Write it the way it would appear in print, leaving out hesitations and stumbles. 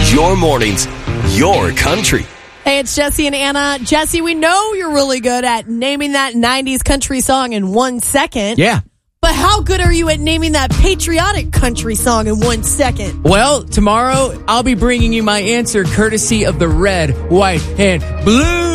Your mornings, your country. Hey, it's Jesse and Anna. Jesse, we know you're really good at naming that 90s country song in 1 second. Yeah. But how good are you at naming that patriotic country song in 1 second? Well, tomorrow I'll be bringing you my answer courtesy of the red, white, and blue